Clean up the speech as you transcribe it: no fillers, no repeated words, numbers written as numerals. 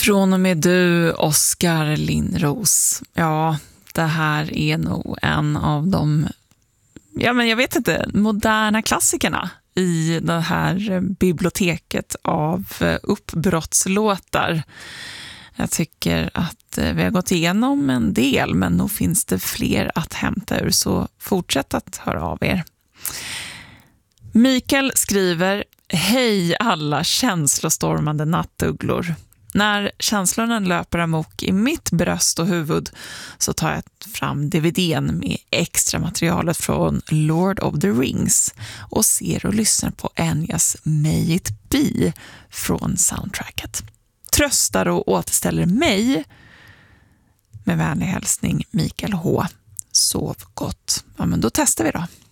Från och med du, Oskar Lindros. Ja, det här är nog en av de, jag vet inte, moderna klassikerna i det här biblioteket av uppbrottslåtar. Jag tycker att vi har gått igenom en del, men nog finns det fler att hämta ur, så fortsätt att höra av er. Mikael skriver: hej alla känslostormande nattugglor. När känslorna löper amok i mitt bröst och huvud så tar jag fram DVD:n med extra materialet från Lord of the Rings och ser och lyssnar på Enyas May It Be från soundtracket. Tröstar och återställer mig. Med vänlig hälsning Mikael H. Sov gott. Ja, men då testar vi då.